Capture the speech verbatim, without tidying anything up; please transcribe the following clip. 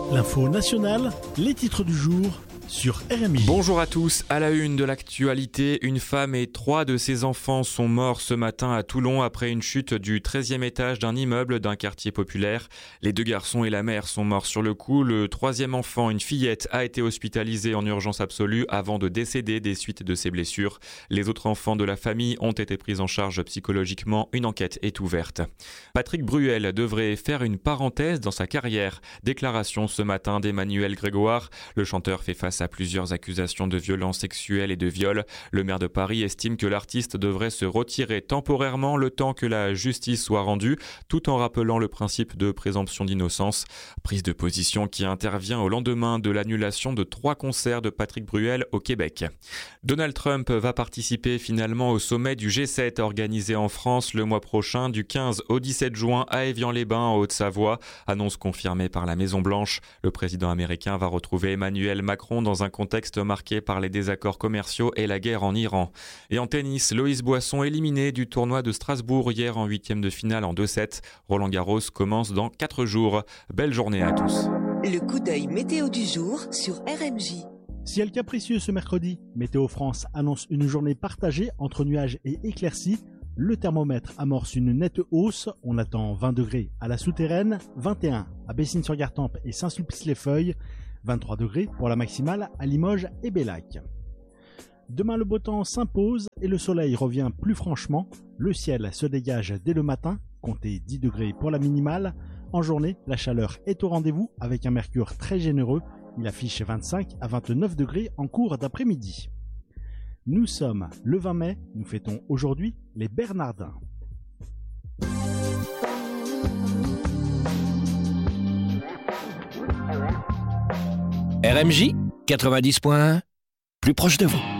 L'info nationale, les titres du jour sur R M J. Bonjour à tous, à la une de l'actualité, une femme et trois de ses enfants sont morts ce matin à Toulon après une chute du treizième étage d'un immeuble d'un quartier populaire. Les deux garçons et la mère sont morts sur le coup. Le troisième enfant, une fillette, a été hospitalisé en urgence absolue avant de décéder des suites de ses blessures. Les autres enfants de la famille ont été pris en charge psychologiquement. Une enquête est ouverte. Patrick Bruel devrait faire une parenthèse dans sa carrière. Déclaration ce matin d'Emmanuel Grégoire. Le chanteur fait face à plusieurs accusations de violences sexuelles et de viol. Le maire de Paris estime que l'artiste devrait se retirer temporairement le temps que la justice soit rendue, tout en rappelant le principe de présomption d'innocence. Prise de position qui intervient au lendemain de l'annulation de trois concerts de Patrick Bruel au Québec. Donald Trump va participer finalement au sommet du G sept organisé en France le mois prochain du quinze au dix-sept juin à Évian-les-Bains en Haute-Savoie. Annonce confirmée par la Maison-Blanche. Le président américain va retrouver Emmanuel Macron dans un contexte marqué par les désaccords commerciaux et la guerre en Iran. Et en tennis, Loïs Boisson éliminé du tournoi de Strasbourg hier en huitième de finale en deux sept. Roland Garros commence dans quatre jours. Belle journée à tous. Le coup d'œil météo du jour sur R M J. Ciel capricieux ce mercredi. Météo France annonce une journée partagée entre nuages et éclaircies. Le thermomètre amorce une nette hausse. On attend vingt degrés à la Souterraine, vingt et un à Bessines-sur-Gartempe et Saint-Sulpice-les-Feuilles, vingt-trois degrés pour la maximale à Limoges et Bellac. Demain, le beau temps s'impose et le soleil revient plus franchement. Le ciel se dégage dès le matin, comptez dix degrés pour la minimale. En journée, la chaleur est au rendez-vous avec un mercure très généreux. Il affiche vingt-cinq à vingt-neuf degrés en cours d'après-midi. Nous sommes le vingt mai, nous fêtons aujourd'hui les Bernardins. R M J quatre-vingt-dix point un, plus proche de vous.